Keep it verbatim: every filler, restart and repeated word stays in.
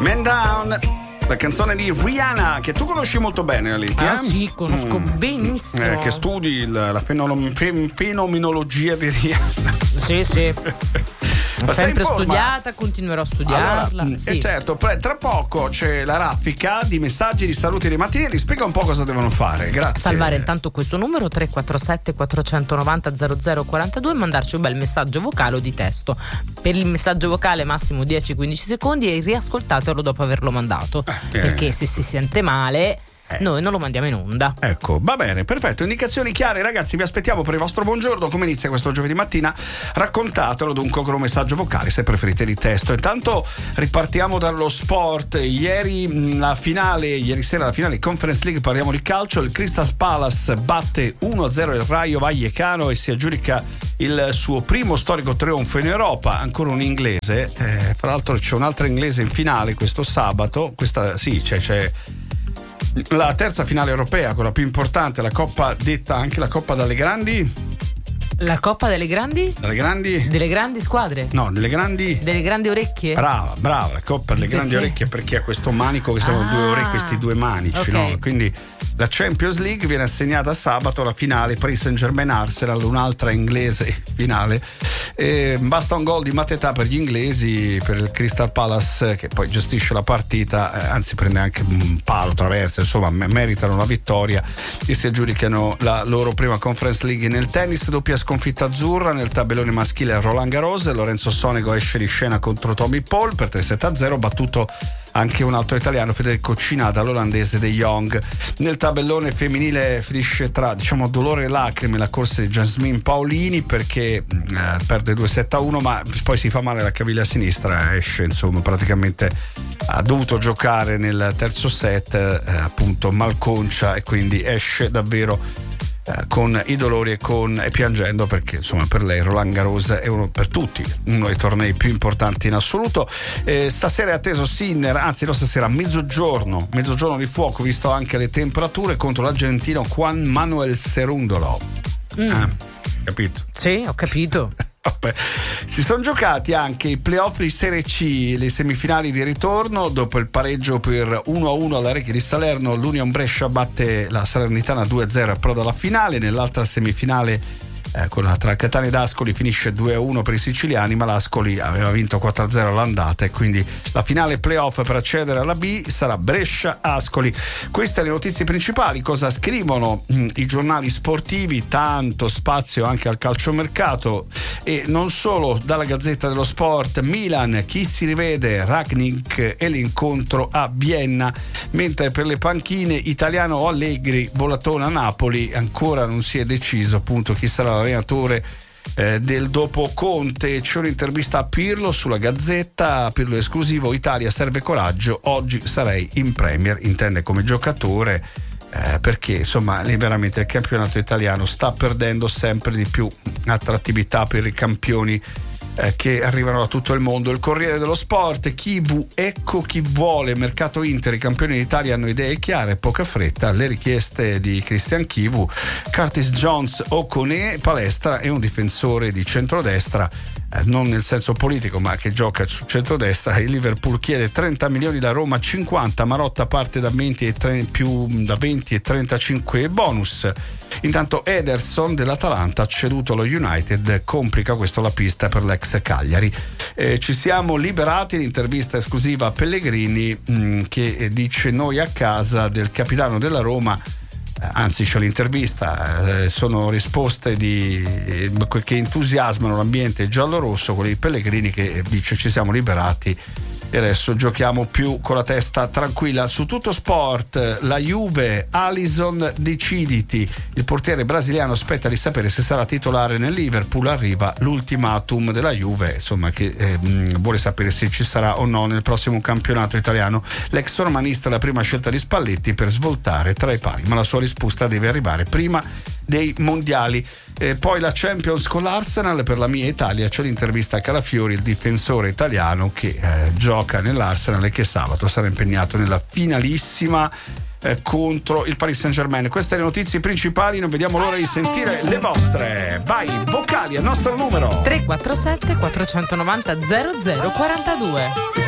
Man Down, la canzone di Rihanna che tu conosci molto bene, Alicia. Ah sì, conosco mm. benissimo. Eh, che studi il, la fenom- fe- fenomenologia di Rihanna. Sì, sì. Ho sempre studiata, continuerò a studiarla. Allora, sì. eh certo, tra poco c'è la raffica di messaggi di saluti dei mattinieri. Spiega un po' cosa devono fare. Grazie. Salvare intanto questo numero tre quattro sette quattro nove zero zero zero quattro due e mandarci un bel messaggio vocale o di testo. Per il messaggio vocale massimo dieci quindici secondi e riascoltatelo dopo averlo mandato. Eh. Perché se si sente male Eh. noi non lo mandiamo in onda. Ecco, va bene, perfetto. Indicazioni chiare, ragazzi, vi aspettiamo per il vostro buongiorno. Come inizia questo giovedì mattina? Raccontatelo dunque con un messaggio vocale, se preferite di testo. Intanto ripartiamo dallo sport. Ieri la finale, ieri sera la finale Conference League, parliamo di calcio. Il Crystal Palace batte uno a zero il Rayo Vallecano e si aggiudica il suo primo storico trionfo in Europa. Ancora un inglese, eh, fra l'altro c'è un altro inglese in finale questo sabato. Questa sì, c'è, c'è la terza finale europea, quella più importante, la Coppa, detta anche la Coppa dalle grandi. La Coppa delle grandi? Dalle grandi? Delle grandi squadre? No, delle grandi. Delle grandi orecchie? Brava, brava, la Coppa delle grandi perché? Orecchie, perché ha questo manico che sono ah, due orecchie, questi due manici, okay. no? Quindi la Champions League viene assegnata sabato, la finale Paris Saint-Germain Arsenal, un'altra inglese finale. E basta un gol di Mateta per gli inglesi, per il Crystal Palace che poi gestisce la partita, eh, anzi prende anche un palo traverso, insomma meritano la vittoria e si aggiudicano la loro prima Conference League. Nel tennis doppia sconfitta azzurra nel tabellone maschile a Roland Garros. Lorenzo Sonego esce di scena contro Tommy Paul per tre sette a zero, battuto anche un altro italiano, Federico Cinada, l'olandese De Jong. Nel tabellone femminile finisce tra, diciamo, dolore e lacrime la corsa di Jasmine Paolini perché eh, perde due sette a uno, ma poi si fa male la caviglia sinistra, esce, insomma, praticamente ha dovuto giocare nel terzo set, eh, appunto malconcia, e quindi esce davvero Eh, con i dolori e, con, e piangendo, perché insomma per lei Roland Garros è uno, per tutti, uno dei tornei più importanti in assoluto. Eh, stasera è atteso Sinner, anzi no, stasera mezzogiorno mezzogiorno di fuoco, visto anche le temperature, contro l'argentino Juan Manuel Cerúndolo. mm. ah, capito? Sì, ho capito. Vabbè. Si sono giocati anche i playoff di Serie C, le semifinali di ritorno. Dopo il pareggio per uno a uno alla Recchia di Salerno, l'Union Brescia batte la Salernitana due a zero e approda alla finale. Nell'altra semifinale, eh, quella tra Catania ed Ascoli, finisce due a uno per i siciliani, ma l'Ascoli aveva vinto quattro a zero all'andata e quindi la finale playoff per accedere alla B sarà Brescia-Ascoli. Queste le notizie principali. Cosa scrivono mh, i giornali sportivi? Tanto spazio anche al calciomercato, e non solo. Dalla Gazzetta dello Sport: Milan, chi si rivede? Rangnick e l'incontro a Vienna. Mentre per le panchine, Italiano o Allegri, volatona Napoli, ancora non si è deciso appunto chi sarà l'allenatore eh, del dopo Conte. C'è un'intervista a Pirlo sulla Gazzetta, Pirlo esclusivo: Italia serve coraggio, oggi sarei in Premier, intende come giocatore. Eh, perché insomma veramente il campionato italiano sta perdendo sempre di più attrattività per i campioni eh, che arrivano da tutto il mondo. Il Corriere dello Sport: Chivu, ecco chi vuole. Mercato Inter, i campioni d'Italia hanno idee chiare, poca fretta, le richieste di Christian Chivu. Curtis Jones o Koné, palestra, è un difensore di centrodestra, eh, non nel senso politico ma che gioca su centrodestra. Il Liverpool chiede trenta milioni, da Roma cinquanta, Marotta parte da venti e tre, più da venti e trentacinque bonus. Intanto Ederson dell'Atalanta ha ceduto allo United, complica questo la pista per l'ex Cagliari. Eh, ci siamo liberati, l'intervista esclusiva a Pellegrini mh, che dice noi a casa del capitano della Roma. Anzi, c'è l'intervista, eh, sono risposte di, eh, che entusiasmano l'ambiente giallo-rosso, quelli di Pellegrini che dice ci siamo liberati e adesso giochiamo più con la testa tranquilla. Su Tutto Sport, la Juve, Alisson deciditi, il portiere brasiliano aspetta di sapere se sarà titolare nel Liverpool, arriva l'ultimatum della Juve, insomma, che eh, vuole sapere se ci sarà o no nel prossimo campionato italiano. L'ex romanista è la prima scelta di Spalletti per svoltare tra i pali, ma la sua risposta deve arrivare prima dei mondiali. E poi la Champions con l'Arsenal, per la mia Italia c'è l'intervista a Calafiori, il difensore italiano che eh, gioca nell'Arsenal e che sabato sarà impegnato nella finalissima eh, contro il Paris Saint-Germain. Queste le notizie principali, non vediamo l'ora di sentire le vostre. Vai, vocali al nostro numero tre quattro sette quattro nove zero zero zero quattro due.